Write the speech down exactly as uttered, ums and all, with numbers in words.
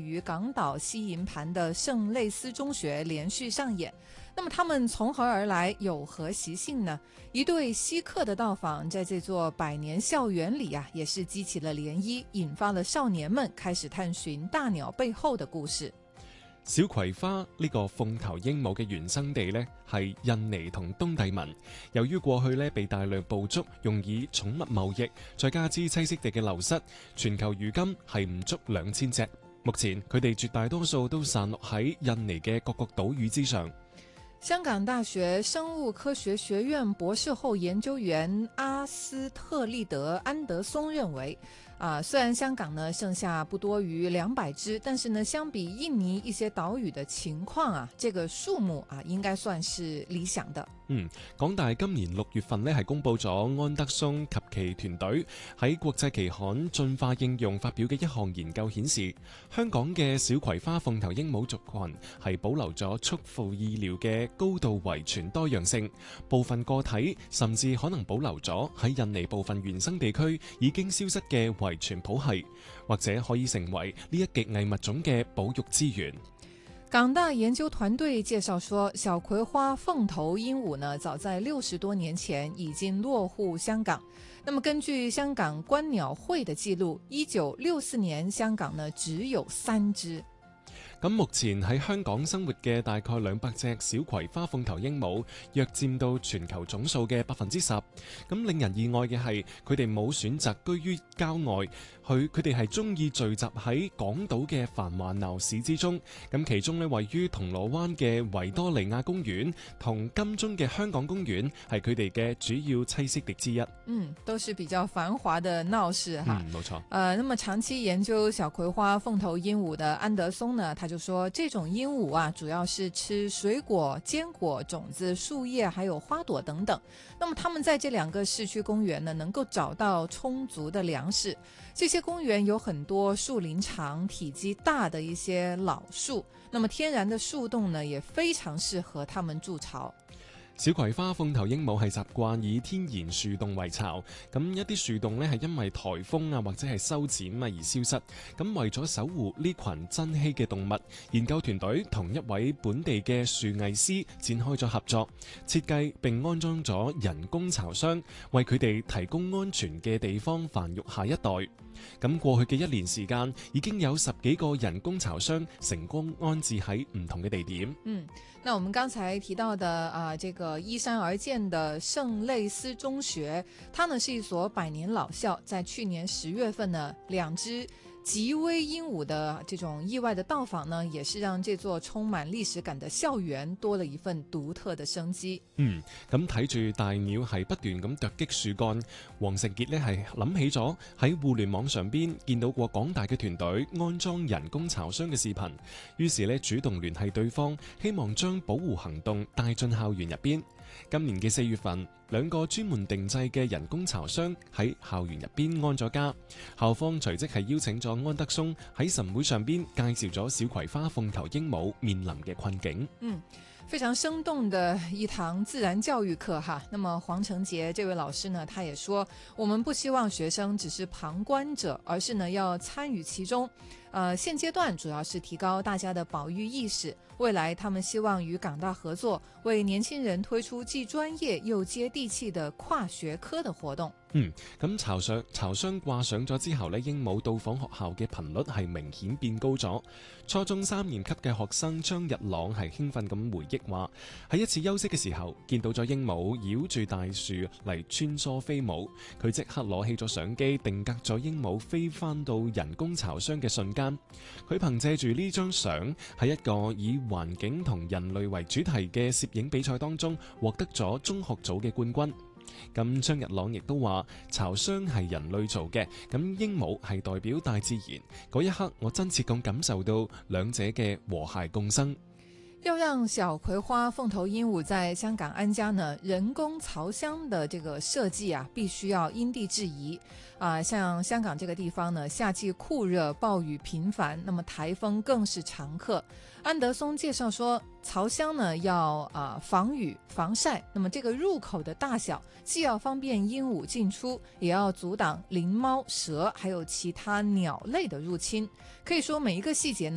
于港岛西营盘的圣类斯中学连续上演。那么他们从何而来，有何习性呢？一对稀客的到访，在这座百年校園裏啊，也是激起了漣漪，引發了少年們開始探尋大鳥背後的故事。 小葵花呢個鳳頭鸚鵡嘅原生地呢，係印尼同東帝汶。由於過去呢被大量捕捉，用以寵物貿易，再加之棲息地嘅流失，全球如今係唔足兩千隻。目前佢哋絕大多數都散落喺印尼嘅各個島嶼之上。 香港大學生物科學學院博士後研究員阿斯特利德安德松認為，啊，雖然香港呢剩下不多於兩百隻，但是呢相比印尼一些島嶼的情況啊，這個數目啊應該算是理想的。 嗯，港大今年六月份呢係公布咗安德松及其團隊喺國際期刊《進化應用》發表嘅一項研究顯示，香港嘅小葵花鳳頭鸚鵡族群係保留咗出乎意料嘅高度遺傳多樣性，部分個體甚至可能保留咗喺印尼部分原生地區已經消失嘅遺傳譜系，或者可以成為呢一極危物種嘅保育資源。 港大研究團隊介紹說，小葵花鳳頭鸚鵡呢，早在六十多年前已經落戶香港。那麼根據香港觀鳥會的記錄，一九六四年香港呢只有三隻。 咁目前喺香港生活嘅大概兩百隻小葵花鳳頭鸚鵡，約佔到全球總數嘅百分之十。咁令人意外嘅係，佢哋冇選擇居於郊外，佢佢哋係中意聚集喺港島嘅繁華鬧市之中。咁其中呢，位於銅鑼灣嘅維多利亞公園同金鐘嘅香港公園係佢哋嘅主要棲息地之一。 嗯，都是比較繁華的鬧市哈。 嗯，冇錯。 呃，那麼長期研究小葵花鳳頭鸚鵡的安德松呢，他就說這種鸚鵡啊，主要是吃水果、堅果、種子、樹葉，還有花朵等等。那麼他們在這兩個市區公園呢，能夠找到充足的糧食。這些公園有很多樹齡長、體積大的一些老樹，那麼天然的樹洞呢，也非常適合他們築巢。 小葵花鳳頭鸚鵡係習慣以天然樹洞為巢，咁一啲樹洞呢係因為颱風啊或者係修剪啊而消失。咁為咗守護呢群珍稀嘅動物，研究團隊同一位本地嘅樹藝師展開咗合作，設計並安裝咗人工巢箱，為佢哋提供安全嘅地方繁育下一代。咁過去嘅一年時間，已經有十幾個人工巢箱成功安置喺唔同嘅地點。 嗯，那我們剛才提到的啊、呃，這個依山而建的聖類斯中學，它呢是一所百年老校，在去年十月份呢，兩隻極危鸚鵡的這種意外的到訪呢，也是讓這座充滿歷史感的校園多了一份獨特的生機。 嗯，咁睇住大鳥係不斷咁啄擊樹幹，黃成傑呢係諗起咗喺互聯網上邊見到過港大嘅團隊安裝人工巢箱嘅視頻，於是呢主動聯繫對方，希望將保護行動帶進校園入邊。今年嘅四月份，兩個專門定製嘅人工巢箱喺校園入邊安咗家，校方隨即係邀請咗安德松喺晨會上邊介紹咗小葵花鳳頭鸚鵡面臨嘅困境。 嗯，非常生動的一堂自然教育課哈。那麼黃成傑這位老師呢，他也說，我們不希望學生只是旁觀者，而是呢要參與其中。呃，現階段主要是提高大家的保育意識，未來他們希望與港大合作，為年輕人推出既專業又接地氣的跨學科的活動。 嗯，咁巢上巢箱掛上咗之後呢，鸚鵡到訪學校嘅頻率係明顯變高咗。初中三年級嘅學生張日朗係興奮咁回憶話，喺一次休息嘅時候見到咗鸚鵡繞住大樹嚟穿梭飛舞，佢即刻攞起咗相機定格咗鸚鵡飛翻到人工巢箱嘅瞬間。佢憑借住呢張相喺一個以環境同人類為主題嘅攝影比賽當中獲得咗中學組嘅冠軍。咁張日朗亦都話，巢箱係人類做嘅，咁鸚鵡係代表大自然。嗰一刻我真切咁感受到兩者嘅和諧共生。 要讓小葵花鳳頭鸚鵡在香港安家呢，人工巢箱的這個設計啊，必須要因地制宜啊。像香港這個地方呢，夏季酷熱，暴雨頻繁，那麼颱風更是常客。安德松介紹說，巢箱呢要啊防雨防曬，那麼這個入口的大小既要方便鸚鵡進出，也要阻擋靈貓、蛇還有其他鳥類的入侵。可以說每一個細節呢，